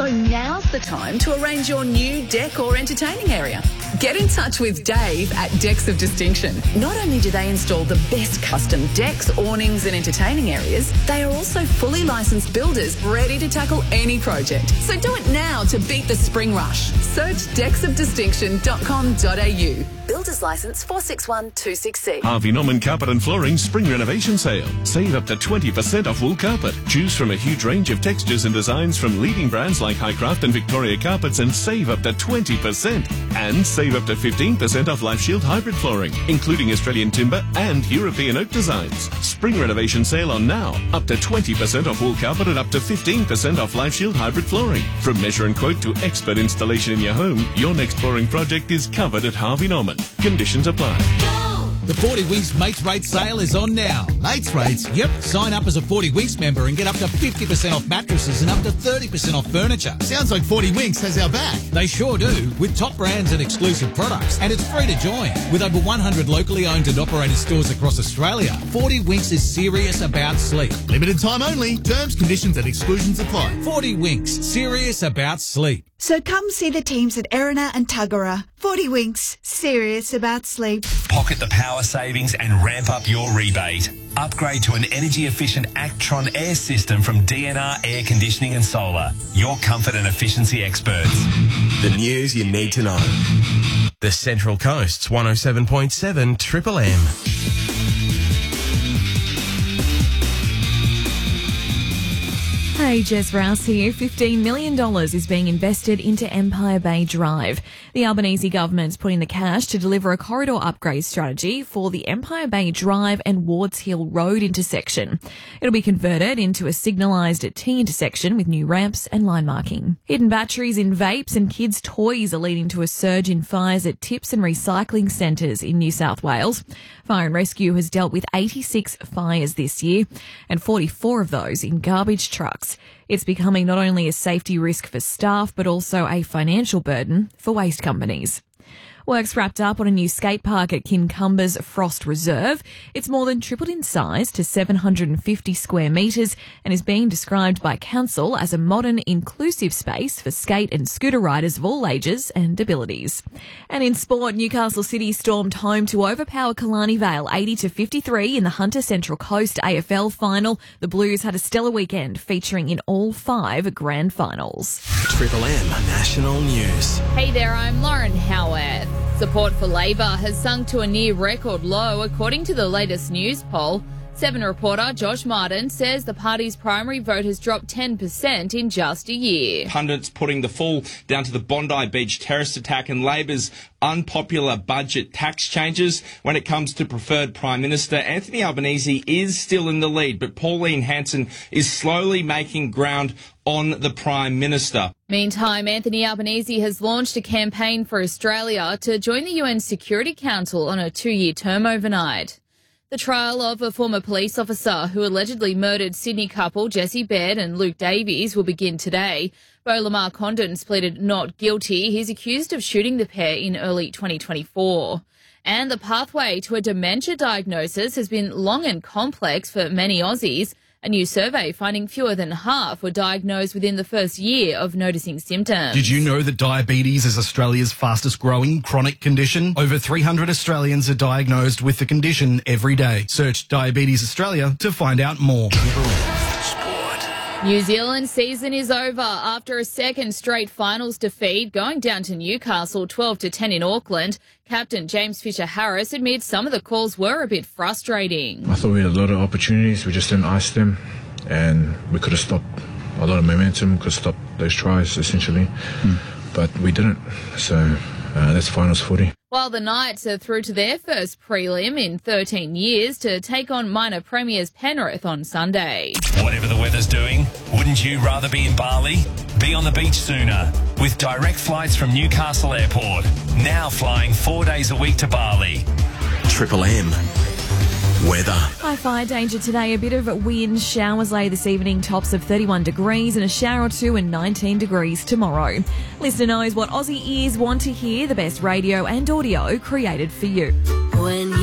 So now's the time to arrange your new deck or entertaining area. Get in touch with Dave at Decks of Distinction. Not only do they install the best custom decks, awnings and entertaining areas, they are also fully licensed builders ready to tackle any project. So do it now to beat the spring rush. Search decksofdistinction.com.au. Builder's licence 461266. Harvey Norman Carpet and Flooring Spring Renovation Sale. Save up to 20% off wool carpet. Choose from a huge range of textures and designs from leading brands like Highcraft and Victoria Carpets and save up to 20%. And save up to 15% off Life Shield hybrid flooring, including Australian timber and European oak designs. Spring renovation sale on now. Up to 20% off wool carpet and up to 15% off Life Shield hybrid flooring. From measure and quote to expert installation in your home, your next flooring project is covered at Harvey Norman. Conditions apply. The 40 Winks Mates Rates sale is on now. Mates Rates? Yep. Sign up as a 40 Winks member and get up to 50% off mattresses and up to 30% off furniture. Sounds like 40 Winks has our back. They sure do, with top brands and exclusive products. And it's free to join. With over 100 locally owned and operated stores across Australia, 40 Winks is serious about sleep. Limited time only. Terms, conditions and exclusions apply. 40 Winks, serious about sleep. So come see the teams at Erina and Tuggerah. 40 Winks, serious about sleep. Pocket the power savings and ramp up your rebate. Upgrade to an energy-efficient Actron air system from DNR Air Conditioning and Solar. Your comfort and efficiency experts. The news you need to know. The Central Coast's 107.7 Triple M. Hey, Jess Rouse here. $15 million is being invested into Empire Bay Drive. The Albanese government's putting the cash to deliver a corridor upgrade strategy for the Empire Bay Drive and Wards Hill Road intersection. It'll be converted into a signalised T intersection with new ramps and line marking. Hidden batteries in vapes and kids' toys are leading to a surge in fires at tips and recycling centres in New South Wales. Fire and Rescue has dealt with 86 fires this year and 44 of those in garbage trucks. It's becoming not only a safety risk for staff but also a financial burden for waste companies. Work's wrapped up on a new skate park at Kincumber's Frost Reserve. It's more than tripled in size to 750 square metres and is being described by council as a modern, inclusive space for skate and scooter riders of all ages and abilities. And in sport, Newcastle City stormed home to overpower Killarney Vale 80-53 in the Hunter Central Coast AFL final. The Blues had a stellar weekend featuring in all 5 grand finals. Triple M National News. Hey there, I'm Lauren Howarth. Support for Labor has sunk to a near record low according to the latest news poll. Seven reporter Josh Martin says the party's primary vote has dropped 10% in just a year. Pundits putting the fall down to the Bondi Beach terrorist attack and Labor's unpopular budget tax changes. When it comes to preferred Prime Minister, Anthony Albanese is still in the lead, but Pauline Hanson is slowly making ground on the Prime Minister. Meantime, Anthony Albanese has launched a campaign for Australia to join the UN Security Council on a 2-year term overnight. The trial of a former police officer who allegedly murdered Sydney couple Jessie Baird and Luke Davies will begin today. Beau Lamar Condon's pleaded not guilty. He's accused of shooting the pair in early 2024. And the pathway to a dementia diagnosis has been long and complex for many Aussies. A new survey finding fewer than half were diagnosed within the first year of noticing symptoms. Did you know that diabetes is Australia's fastest growing chronic condition? Over 300 Australians are diagnosed with the condition every day. Search Diabetes Australia to find out more. New Zealand's season is over after a second straight finals defeat, going down to Newcastle 12-10 in Auckland. Captain James Fisher-Harris admits some of the calls were a bit frustrating. I thought we had a lot of opportunities, we just didn't ice them, and we could have stopped a lot of momentum, could have stopped those tries essentially, but we didn't, so that's finals footy. While the Knights are through to their first prelim in 13 years to take on minor premiers Penrith on Sunday. Whatever the weather's doing, wouldn't you rather be in Bali? Be on the beach sooner with direct flights from Newcastle Airport. Now flying 4 days a week to Bali. Triple M weather. High fire danger today. A bit of wind, showers later this evening, tops of 31 degrees and a shower or two and 19 degrees tomorrow. Listener knows what Aussie ears want to hear, the best radio and audio created for you.